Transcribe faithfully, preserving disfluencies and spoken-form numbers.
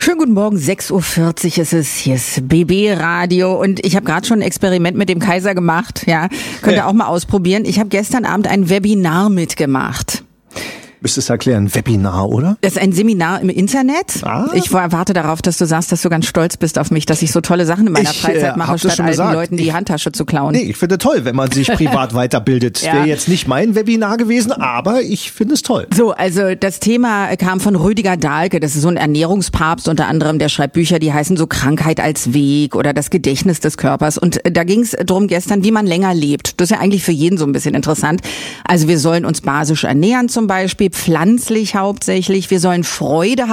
Schönen guten Morgen, sechs Uhr vierzig ist es, hier ist B B Radio und ich habe gerade schon ein Experiment mit dem Kaiser gemacht, ja, könnt ihr Ja. auch mal ausprobieren. Ich habe gestern Abend ein Webinar mitgemacht. Müsstest du erklären, Webinar, oder? Das ist ein Seminar im Internet. Ah. Ich warte darauf, dass du sagst, dass du ganz stolz bist auf mich, dass ich so tolle Sachen in meiner Ich, Freizeit äh, mache, hab das statt schon alten gesagt. Leuten die Ich- Handtasche zu klauen. Nee, ich finde toll, wenn man sich privat weiterbildet. Ja. Wäre jetzt nicht mein Webinar gewesen, aber ich finde es toll. So, also das Thema kam von Rüdiger Dahlke, das ist so ein Ernährungspapst unter anderem, der schreibt Bücher, die heißen so Krankheit als Weg oder das Gedächtnis des Körpers. Und äh, da ging es darum gestern, wie man länger lebt. Das ist ja eigentlich für jeden so ein bisschen interessant. Also wir sollen uns basisch ernähren zum Beispiel, pflanzlich hauptsächlich. Wir sollen Freude